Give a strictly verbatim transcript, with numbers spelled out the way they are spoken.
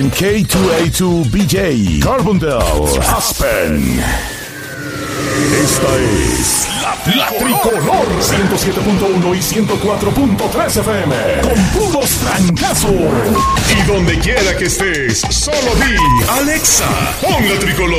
K dos A dos B J, Carbondale, Aspen. Esta es la, la Tricolor ciento siete punto uno y ciento cuatro punto tres F M. Con puros trancazos. Y donde quiera que estés, solo di Alexa, pon la Tricolor.